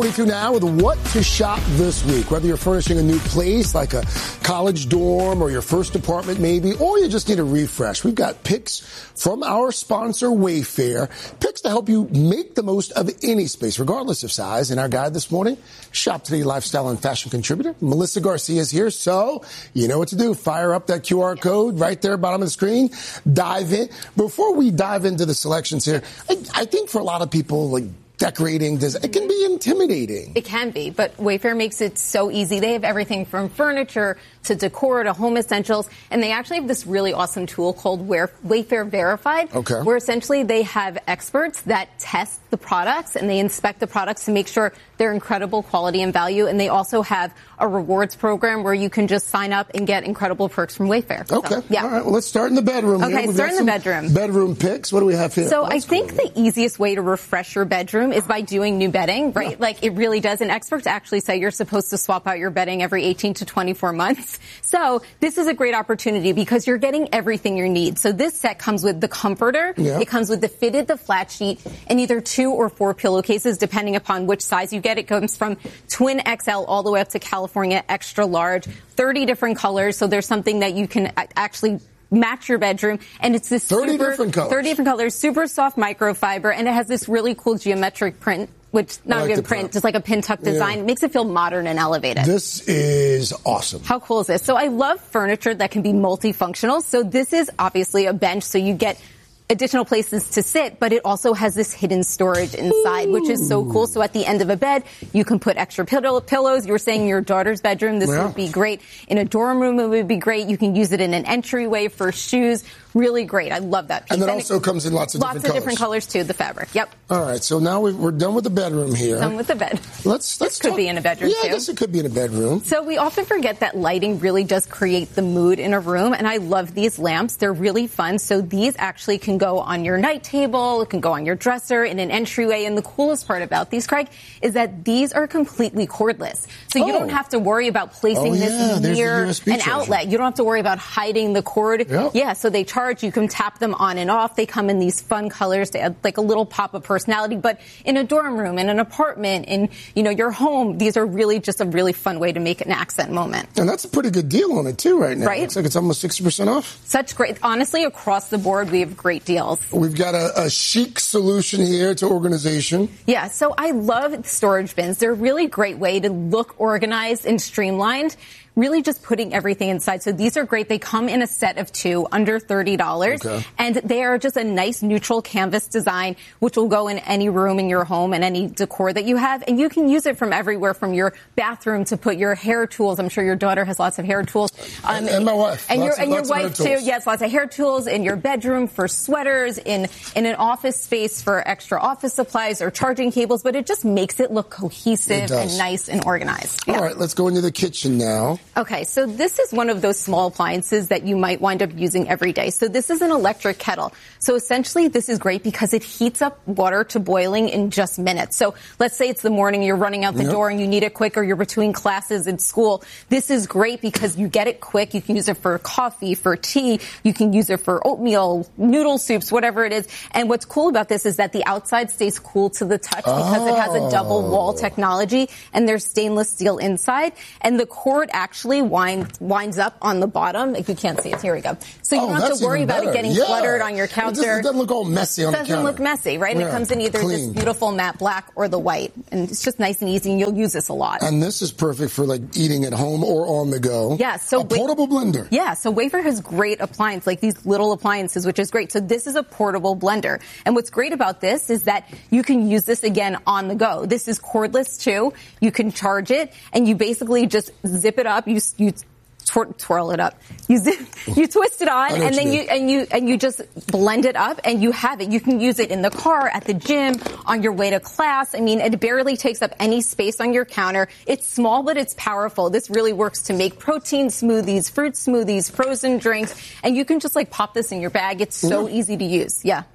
42 now with what to shop this week. Whether you're furnishing a new place like a college dorm or your first apartment maybe, or you just need a refresh, we've got picks from our sponsor Wayfair. Picks to help you make the most of any space, regardless of size. In our guide this morning, Shop Today lifestyle and fashion contributor Melissa Garcia is here. So you know what to do. Fire up that QR code right there, bottom of the screen. Dive in. Before we dive into the selections here, I think for a lot of people, like, decorating, it can be intimidating. It can be, but Wayfair makes it so easy. They have everything from furniture to decor to home essentials, and they actually have this really awesome tool called Wayfair Verified, where essentially they have experts that test the products and they inspect the products to make sure they're incredible quality and value, and they also have a rewards program where you can just sign up and get incredible perks from Wayfair. Okay. So, yeah. All right. Well, let's start in the bedroom. Okay, here. start in the bedroom. Bedroom picks. What do we have here? So I think the easiest way to refresh your bedroom is by doing new bedding, right? Yeah. Like it really does. And experts actually say you're supposed to swap out your bedding every 18 to 24 months. So this is a great opportunity because you're getting everything you need. So this set comes with the comforter. Yeah. It comes with the flat sheet, and either 2 or 4 pillowcases, depending upon which size you get. It comes from twin XL all the way up to California extra large, 30 different colors. So there's something that you can actually match your bedroom, and it's this 30 different colors, super soft microfiber, and it has this really cool geometric print, which not a good print, just like a pin tuck design. It makes it feel modern and elevated. This is awesome. How cool is this? So I love furniture that can be multifunctional. So this is obviously a bench, so you get additional places to sit, but it also has this hidden storage inside, which is so cool. So at the end of a bed, you can put extra pillows. You were saying your daughter's bedroom, this would be great. In a dorm room, it would be great. You can use it in an entryway for shoes. Really great. I love that piece. And it also comes in lots of different colors too, the fabric. Yep. All right, so now we're done with the bedroom here. Done with the bed. This could be in a bedroom too. Yeah, I guess it could be in a bedroom. So we often forget that lighting really does create the mood in a room, and I love these lamps. They're really fun. So these actually can go on your night table, it can go on your dresser, in an entryway, and the coolest part about these, Craig, is that these are completely cordless. So you don't have to worry about placing this near an outlet. You don't have to worry about hiding the cord. Yep. Yeah, so they charge. You can tap them on and off. They come in these fun colors. They add like a little pop of personality. But in a dorm room, in an apartment, in your home, these are really just a really fun way to make an accent moment. And that's a pretty good deal on it too right now. Right? Looks like it's almost 60% off. Such great. Honestly, across the board, we have great deals. We've got a chic solution here to organization. Yeah, so I love storage bins. They're a really great way to look organized and streamlined. Really just putting everything inside. So these are great. They come in a set of 2, under $30. Okay. And they are just a nice neutral canvas design, which will go in any room in your home and any decor that you have. And you can use it from everywhere, from your bathroom to put your hair tools. I'm sure your daughter has lots of hair tools. And my wife. And your wife too. Yes, lots of hair tools in your bedroom for sweaters, in an office space for extra office supplies or charging cables. But it just makes it look cohesive and nice and organized. All right, let's go into the kitchen now. Okay, so this is one of those small appliances that you might wind up using every day. So this is an electric kettle. So essentially this is great because it heats up water to boiling in just minutes. So let's say it's the morning, you're running out the door and you need it quick, or you're between classes in school. This is great because you get it quick. You can use it for coffee, for tea. You can use it for oatmeal, noodle soups, whatever it is. And what's cool about this is that the outside stays cool to the touch because it has a double wall technology, and there's stainless steel inside. And the cord actually winds up on the bottom. Like you can't see it. Here we go. So you don't have to worry about it getting cluttered on your counter. It doesn't look all messy on the counter. It doesn't look messy, right? And it comes in either this beautiful matte black or the white. And it's just nice and easy, and you'll use this a lot. And this is perfect for like eating at home or on the go. Yeah. So a portable blender. Yeah. So Wayfair has great appliances, like these little appliances, which is great. So this is a portable blender. And what's great about this is that you can use this again on the go. This is cordless too. You can charge it, and you basically just zip it up. You twirl it up. You twist it on, and then you just blend it up, and you have it. You can use it in the car, at the gym, on your way to class. I mean, it barely takes up any space on your counter. It's small, but it's powerful. This really works to make protein smoothies, fruit smoothies, frozen drinks, and you can just like pop this in your bag. It's so easy to use. Yeah.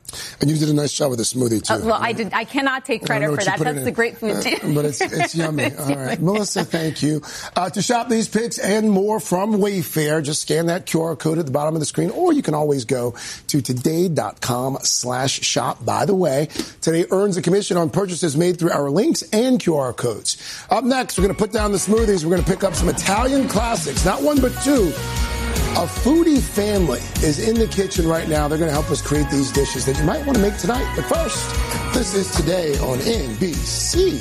And you did a nice job with the smoothie, too. Well, I did. I cannot take credit for that. That's the great food, too. But it's yummy. All right. Melissa, thank you. To shop these picks and more from Wayfair, just scan that QR code at the bottom of the screen, or you can always go to today.com/shop. By the way, Today earns a commission on purchases made through our links and QR codes. Up next, we're going to put down the smoothies. We're going to pick up some Italian classics, not one but two. A foodie family is in the kitchen right now. They're going to help us create these dishes that you might want to make tonight. But first, this is Today on NBC.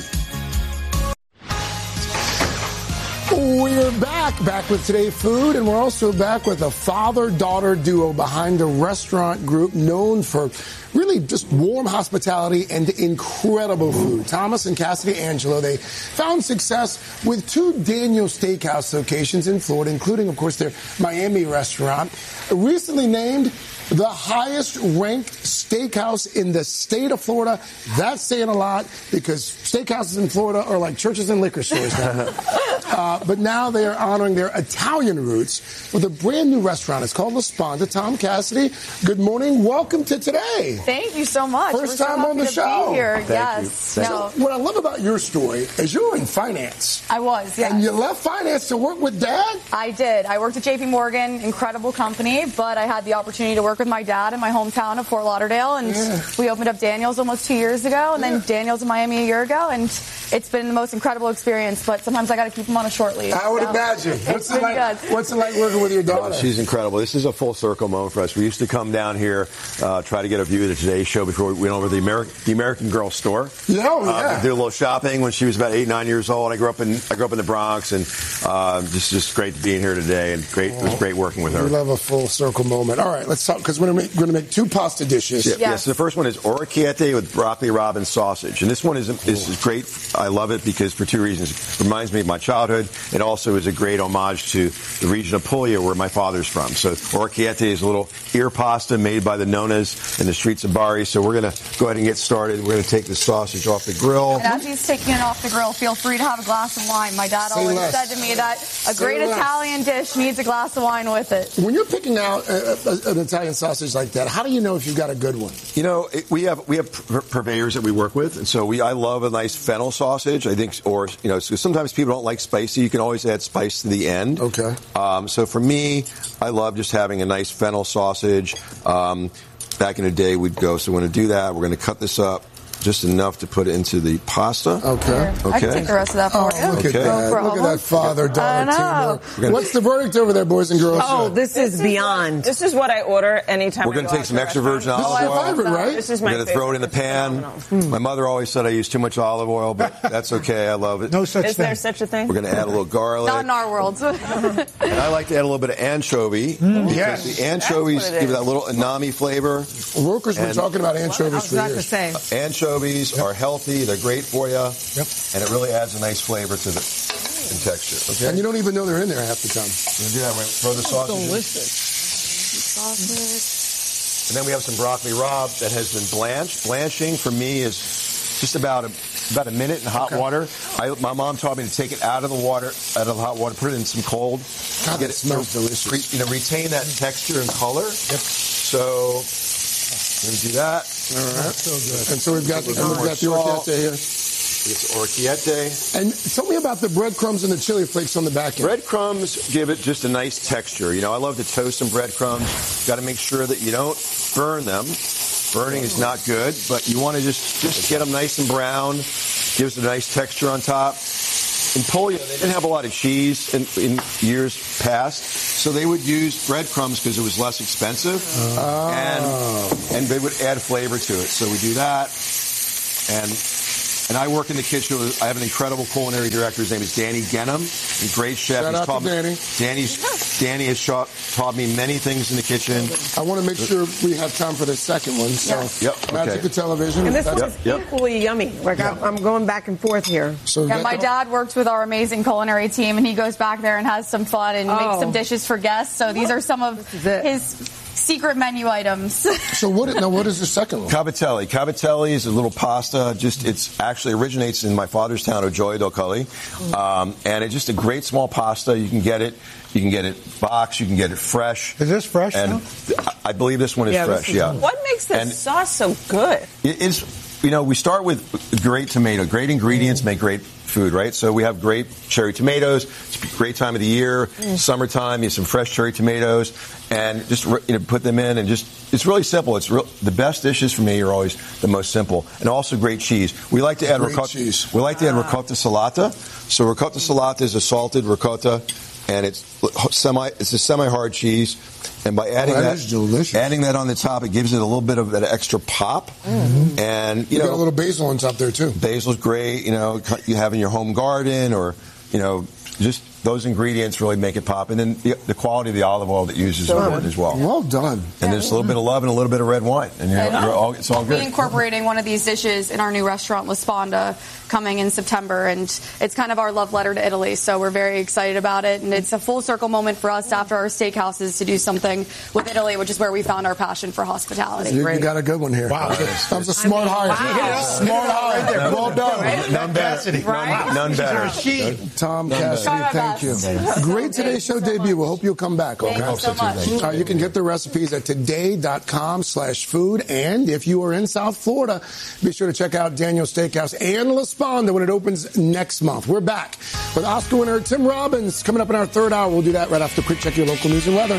We're back with Today Food, and we're also back with a father-daughter duo behind a restaurant group known for really just warm hospitality and incredible food. Thomas and Cassidy Angelo, they found success with 2 Daniel's Steakhouse locations in Florida, including, of course, their Miami restaurant. Recently named the highest-ranked steakhouse in the state of Florida. That's saying a lot because steakhouses in Florida are like churches and liquor stores now. But now they are honoring their Italian roots with a brand-new restaurant. It's called La Sponda. Tom Cassidy, good morning. Welcome to Today. Thank you so much. First time on the show. Be here. Thank Yes. you. No. What I love about your story is you were in finance. I was, yes. And you left finance to work with Dad? I did. I worked at JP Morgan, incredible company, but I had the opportunity to work with my dad in my hometown of Fort Lauderdale, and we opened up Daniel's almost 2 years ago, and then Daniel's in Miami a year ago, and it's been the most incredible experience, but sometimes I got to keep him on a short leash. I would imagine. What's it like working with your daughter? She's incredible. This is a full circle moment for us. We used to come down here, try to get a view of the Today Show before we went over to the American Girl store. Yeah, did a little shopping when she was about 8, 9 years old. I grew up in the Bronx, and just great to be in here today, and it was great working with her. We love a full circle moment. All right, let's talk, because we're going to make 2 pasta dishes. Yes. So the first one is orecchiette with broccoli rabe and sausage, and this one is great. I love it because for 2 reasons. It reminds me of my childhood. It also is a great homage to the region of Puglia, where my father's from. So orecchiette is a little ear pasta made by the Nonnas in the streets of Bari. So we're going to go ahead and get started. We're going to take the sausage off the grill. And as he's taking it off the grill, feel free to have a glass of wine. My dad always said to me that a great Italian dish needs a glass of wine with it. When you're picking out an Italian sausage like that, how do you know if you've got a good one? You know, we have purveyors that we work with, and so I love a nice fennel sausage. I think, so sometimes people don't like spicy. You can always add spice to the end. Okay. So for me, I love just having a nice fennel sausage. Back in the day, we'd go. So we're going to do that. We're going to cut this up just enough to put it into the pasta. Okay. I can take the rest of that for you. Look at that. Look at that father-daughter teamwork. What's the verdict over there, boys and girls? Oh, this is beyond. This is what I order anytime. We're going to take some extra virgin olive oil. Favorite, right? This is my We're going to throw it in the pan. My mother always said I use too much olive oil, but that's okay. I love it. No such thing. Is there such a thing? We're going to add a little garlic. Not in our world. And I like to add a little bit of anchovy. Because the anchovies give it that little umami flavor. Workers were talking about anchovies for years. Anchovies are healthy. They're great for you. Yep. And it really adds a nice flavor to the texture. Okay. And you don't even know they're in there half the time. We're going to do that. We're going to throw the sausage delicious. And then we have some broccoli rabe that has been blanched. Blanching for me is just about a minute in hot water. My mom taught me to take it out of the hot water, put it in some cold. God, it smells delicious. Retain that texture and color. Yep. So we're going to do that. All right. So good. And so we've got the orecchiette here. It's orecchiette. And tell me about the breadcrumbs and the chili flakes on the back end. Breadcrumbs give it just a nice texture. You know, I love to toast some breadcrumbs. Got to make sure that you don't burn them. Burning is not good, but you want to just get them nice and brown. Gives it a nice texture on top. In Puglia, they didn't have a lot of cheese in years past, so they would use breadcrumbs because it was less expensive, and they would add flavor to it. So we do that, and I work in the kitchen. I have an incredible culinary director. His name is Danny Genham. He's a great chef. Shout out to Danny. Danny has taught me many things in the kitchen. I want to make sure we have time for the second one. So, Magic of Television. And this one is equally yummy. Like I'm going back and forth here. So my dad works with our amazing culinary team, and he goes back there and has some fun and makes some dishes for guests. So these are some of his secret menu items. So what is the second one? Cavatelli. Cavatelli is a little pasta. It's actually originates in my father's town of Gioia del Colle. And it's just a great small pasta. You can get it boxed. You can get it fresh. Is this fresh? And I believe this one is fresh, What makes this sauce so good? It's, we start with great tomato. Great ingredients make great food, right? So we have great cherry tomatoes. It's a great time of the year. Summertime, you have some fresh cherry tomatoes, and just put them in, and it's really simple. The best dishes for me are always the most simple, and also great cheese. We like to add ricotta. We like to add ricotta salata. So ricotta salata is a salted ricotta, and it's a semi-hard cheese. And by adding that on the top, it gives it a little bit of that extra pop. Mm-hmm. And you got a little basil on top there too. Basil's great. You have in your home garden, or just those ingredients really make it pop. And then the quality of the olive oil that uses is important as well. Well done. And there's a little bit of love and a little bit of red wine, and it's all good. We're incorporating one of these dishes in our new restaurant, La Sponda, coming in September, and it's kind of our love letter to Italy, so we're very excited about it, and it's a full circle moment for us after our steakhouses to do something with Italy, which is where we found our passion for hospitality. You got a good one here. Wow. That was a smart hire. Wow. Smart hire. Right there. Well done. Right? None better. Right? None better. Tom Cassidy, thank you. Great Today Show debut. We hope you'll come back. Okay? Thank you so much. You can get the recipes at today.com/food. And if you are in South Florida, be sure to check out Daniel's Steakhouse and La Sponda when it opens next month. We're back with Oscar winner Tim Robbins coming up in our third hour. We'll do that right after a quick check of your local news and weather.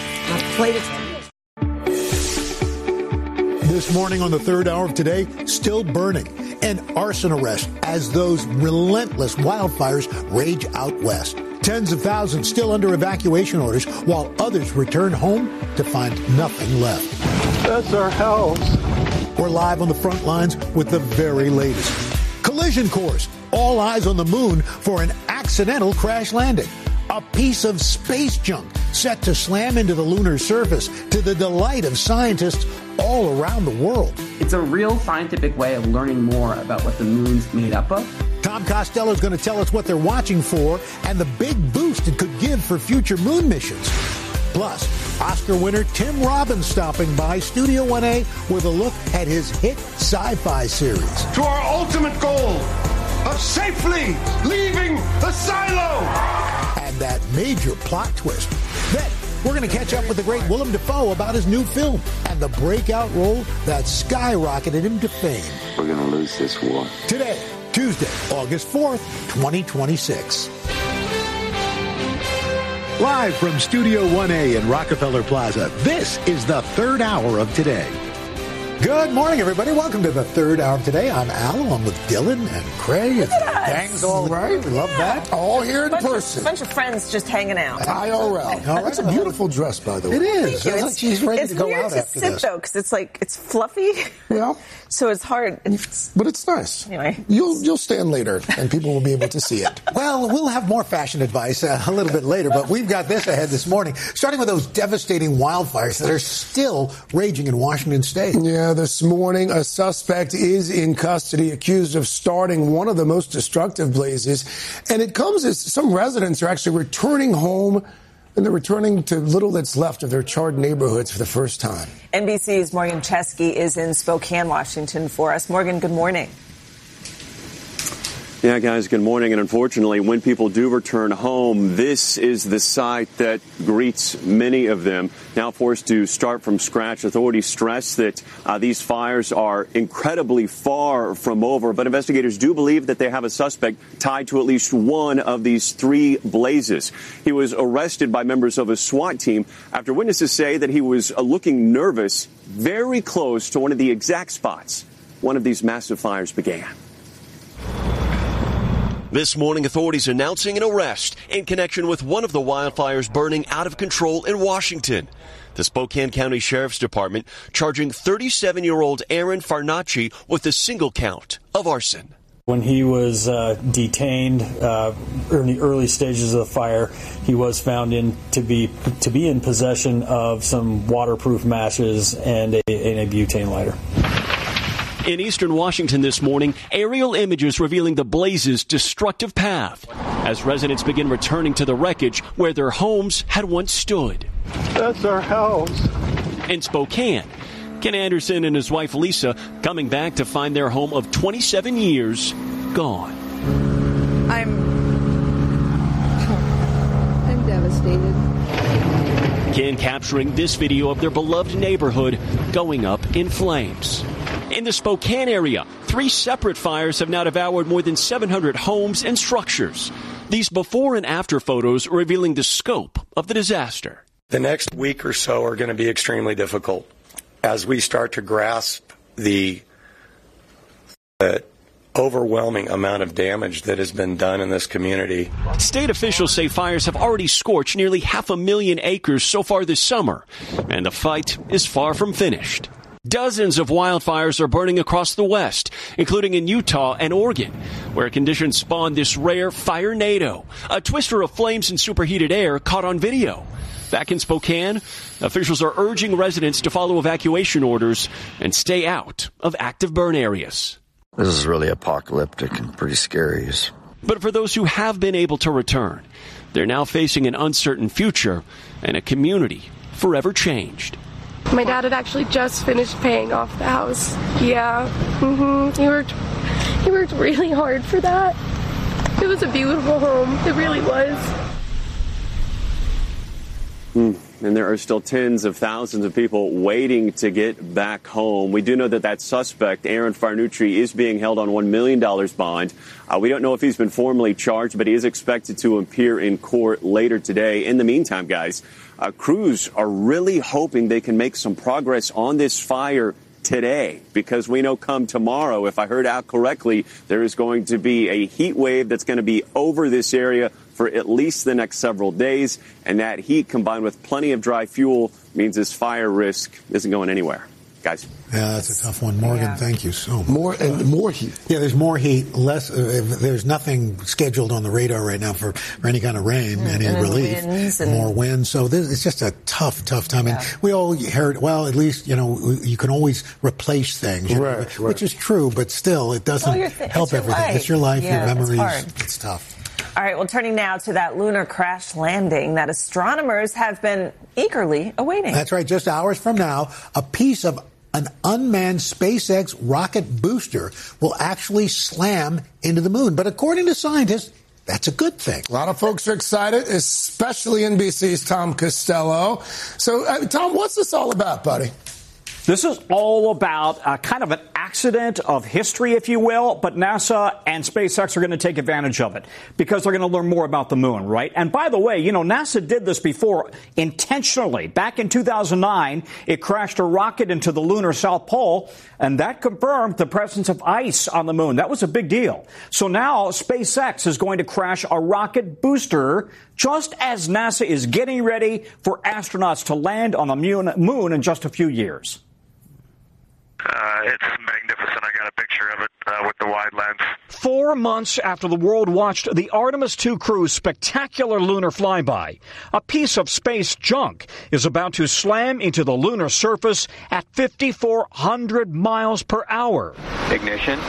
This morning on the third hour of Today, still burning. An arson arrest as those relentless wildfires rage out west. Tens of thousands still under evacuation orders, while others return home to find nothing left. That's our house. We're live on the front lines with the very latest. Collision course. All eyes on the moon for an accidental crash landing. A piece of space junk set to slam into the lunar surface to the delight of scientists all around the world. It's a real scientific way of learning more about what the moon's made up of. Tom Costello is going to tell us what they're watching for and the big boost it could give for future moon missions. Plus, Oscar winner Tim Robbins stopping by Studio 1A with a look at his hit sci-fi series. To our ultimate goal of safely leaving the silo. And that major plot twist. Then, we're going to catch up with the great Willem Dafoe about his new film and the breakout role that skyrocketed him to fame. We're going to lose this war. Today, Tuesday, August 4th, 2026. Live from Studio 1A in Rockefeller Plaza, this is the third hour of Today. Good morning, everybody. Welcome to the third hour of Today. I'm Al, along with Dylan and Craig. It's gang's all right. We love that. All here in person. A bunch of friends just hanging out. IRL. That's a beautiful dress, by the way. It is. It's like she's ready to go out after this. It's weird to sit, though, because it's fluffy. Yeah. So it's hard. But it's nice. Anyway. You'll stand later, and people will be able to see it. Well, we'll have more fashion advice a little bit later, but we've got this ahead this morning, starting with those devastating wildfires that are still raging in Washington State. Yeah, this morning, a suspect is in custody, accused of starting one of the most destructive blazes. And it comes as some residents are actually returning home, and they're returning to little that's left of their charred neighborhoods for the first time. NBC's Morgan Chesky is in Spokane, Washington for us. Morgan, good morning. Yeah, guys, good morning. And unfortunately, when people do return home, this is the sight that greets many of them. Now forced to start from scratch, authorities stress that these fires are incredibly far from over. But investigators do believe that they have a suspect tied to at least one of these three blazes. He was arrested by members of a SWAT team after witnesses say that he was looking nervous, very close to one of the exact spots one of these massive fires began. This morning, authorities announcing an arrest in connection with one of the wildfires burning out of control in Washington. The Spokane County Sheriff's Department charging 37-year-old Aaron Farnacci with a single count of arson. When he was detained in the early stages of the fire, he was found to be in possession of some waterproof matches and a butane lighter. In eastern Washington this morning, aerial images revealing the blaze's destructive path as residents begin returning to the wreckage where their homes had once stood. That's our house. In Spokane, Ken Anderson and his wife Lisa coming back to find their home of 27 years gone. I'm devastated. Ken capturing this video of their beloved neighborhood going up in flames. In the Spokane area, 3 separate fires have now devoured more than 700 homes and structures. These before and after photos revealing the scope of the disaster. The next week or so are going to be extremely difficult as we start to grasp the overwhelming amount of damage that has been done in this community. State officials say fires have already scorched nearly 500,000 acres so far this summer, and the fight is far from finished. Dozens of wildfires are burning across the West, including in Utah and Oregon, where conditions spawned this rare fire-nado, a twister of flames and superheated air caught on video. Back in Spokane, officials are urging residents to follow evacuation orders and stay out of active burn areas. This is really apocalyptic and pretty scary. But for those who have been able to return, they're now facing an uncertain future and a community forever changed. My dad had actually just finished paying off the house. Yeah. He worked really hard for that. It was a beautiful home. It really was. And there are still tens of thousands of people waiting to get back home. We do know that suspect, Aaron Farnucci, is being held on $1 million bond. We don't know if he's been formally charged, but he is expected to appear in court later today. In the meantime, guys, crews are really hoping they can make some progress on this fire today, because we know come tomorrow, if I heard out correctly, there is going to be a heat wave that's going to be over this area for at least the next several days, and that heat combined with plenty of dry fuel means this fire risk isn't going anywhere. Guys. Yeah, that's a tough one. Morgan, Thank you so much. More heat. Yeah, there's more heat. Less. There's nothing scheduled on the radar right now for any kind of rain, any relief. More wind. So it's just a tough time. Yeah. And we all heard, well, at least, you can always replace things, right. Which is true, but still, it doesn't help everything. Life. It's your life, your memories. It's tough. All right, well, turning now to that lunar crash landing that astronomers have been eagerly awaiting. That's right. Just hours from now, a piece of an unmanned SpaceX rocket booster will actually slam into the moon. But according to scientists, that's a good thing. A lot of folks are excited, especially NBC's Tom Costello. So, Tom, what's this all about, buddy? This is all about kind of an accident of history, if you will, but NASA and SpaceX are going to take advantage of it because they're going to learn more about the moon, right? And by the way, NASA did this before intentionally. Back in 2009, it crashed a rocket into the lunar South Pole, and that confirmed the presence of ice on the moon. That was a big deal. So now SpaceX is going to crash a rocket booster just as NASA is getting ready for astronauts to land on the moon in just a few years. It's magnificent. I got a picture of it with the wide lens. 4 months after the world watched the Artemis II crew's spectacular lunar flyby, a piece of space junk is about to slam into the lunar surface at 5,400 miles per hour. Ignition.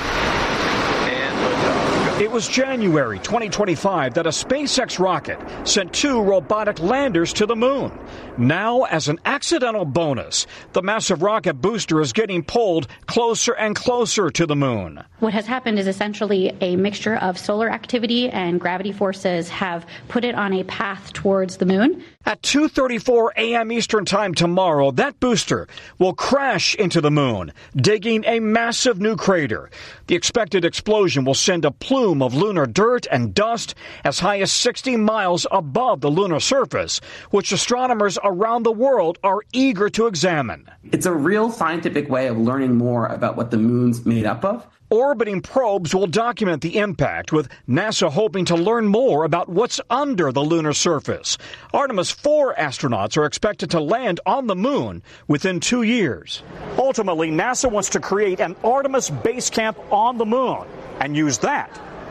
It was January 2025 that a SpaceX rocket sent 2 robotic landers to the moon. Now, as an accidental bonus, the massive rocket booster is getting pulled closer and closer to the moon. What has happened is essentially a mixture of solar activity and gravity forces have put it on a path towards the moon. At 2:34 a.m. Eastern Time tomorrow, that booster will crash into the moon, digging a massive new crater. The expected explosion will send a plume of lunar dirt and dust as high as 60 miles above the lunar surface, which astronomers around the world are eager to examine. It's a real scientific way of learning more about what the moon's made up of. Orbiting probes will document the impact, with NASA hoping to learn more about what's under the lunar surface. Artemis 4 astronauts are expected to land on the moon within 2 years. Ultimately, NASA wants to create an Artemis base camp on the moon and use that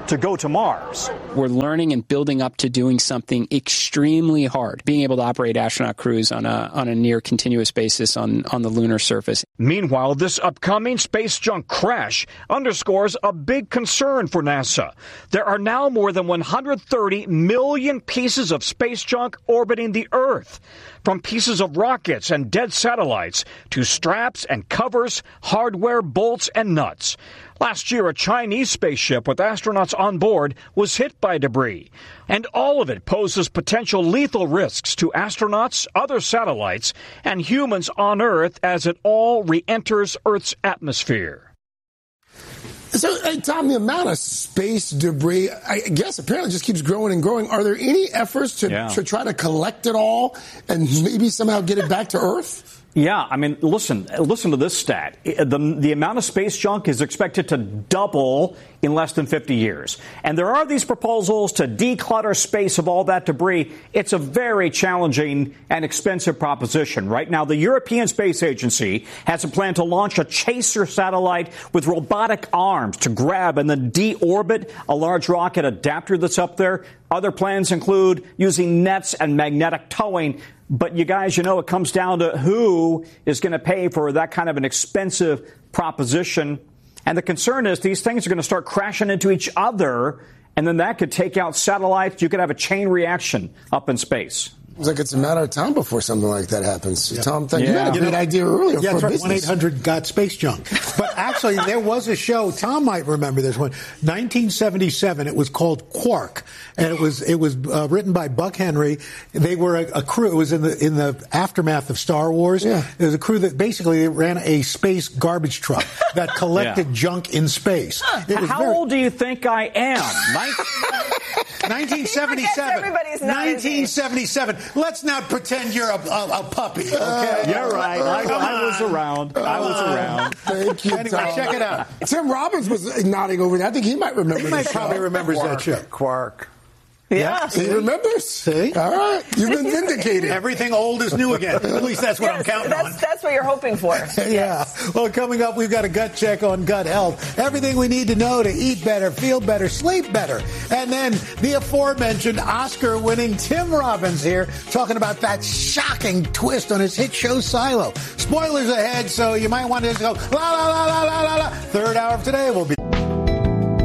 to go to Mars. We're learning and building up to doing something extremely hard, being able to operate astronaut crews on a near continuous basis on the lunar surface. Meanwhile, this upcoming space junk crash underscores a big concern for NASA. There are now more than 130 million pieces of space junk orbiting the Earth, from pieces of rockets and dead satellites to straps and covers, hardware, bolts, and nuts. Last year, a Chinese spaceship with astronauts on board was hit by debris, and all of it poses potential lethal risks to astronauts, other satellites, and humans on Earth as it all re-enters Earth's atmosphere. So, Tom, the amount of space debris, I guess, apparently just keeps growing and growing. Are there any efforts to try to collect it all and maybe somehow get it back to Earth? Yeah, I mean, listen to this stat. The amount of space junk is expected to double in less than 50 years. And there are these proposals to declutter space of all that debris. It's a very challenging and expensive proposition. Right now, the European Space Agency has a plan to launch a chaser satellite with robotic arms to grab and then deorbit a large rocket adapter that's up there. Other plans include using nets and magnetic towing. But you guys, it comes down to who is going to pay for that kind of an expensive proposition. And the concern is these things are going to start crashing into each other, and then that could take out satellites. You could have a chain reaction up in space. It's like it's a matter of time before something like that happens. Yeah. Tom, you had a great idea earlier. Yeah, for that's right. 1-800-GOT-SPACE-JUNK. But actually, there was a show. Tom might remember this one. 1977. It was called Quark, and it was written by Buck Henry. They were a crew. It was in the aftermath of Star Wars. Yeah. There was a crew that basically ran a space garbage truck that collected junk in space. How old do you think I am? 1977. 1977. Let's not pretend you're a puppy, okay? You're right. I was around. Thank you, Anyway, Tom. check it out. Tim Robbins was nodding over there. I think he might remember He might probably remembers that show. Quark. Yeah. He remembers. See? All right. You've been vindicated. Everything old is new again. At least that's what I'm counting on. That's what you're hoping for. Yeah. Well, coming up, we've got a gut check on gut health. Everything we need to know to eat better, feel better, sleep better. And then the aforementioned Oscar-winning Tim Robbins here talking about that shocking twist on his hit show Silo. Spoilers ahead, so you might want to just go la la la la la la la. Third hour of today will be...